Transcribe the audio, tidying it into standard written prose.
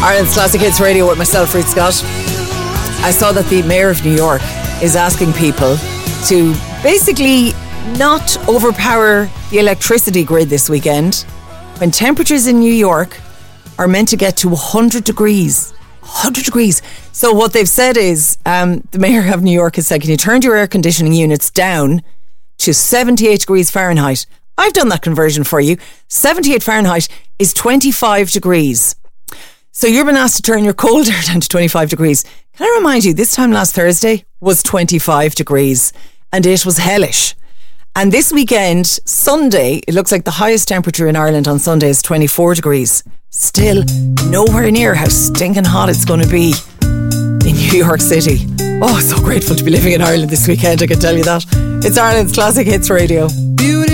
Ireland's Classic Hits Radio with myself, Ruth Scott. I saw that the Mayor of New York is asking people to basically not overpower the electricity grid this weekend when temperatures in New York are meant to get to 100 degrees. 100 degrees. So what they've said is, the Mayor of New York has said, can you turn your air conditioning units down to 78 degrees Fahrenheit? I've done that conversion for you. 78 Fahrenheit is 25 degrees. So you've been asked to turn your cold air down to 25 degrees. Can I remind you, this time last Thursday was 25 degrees and it was hellish. And this weekend, Sunday, it looks like the highest temperature in Ireland on Sunday is 24 degrees. Still nowhere near how stinking hot it's going to be in New York City. Oh, so grateful to be living in Ireland this weekend, I can tell you that. It's Ireland's Classic Hits Radio. Beauty.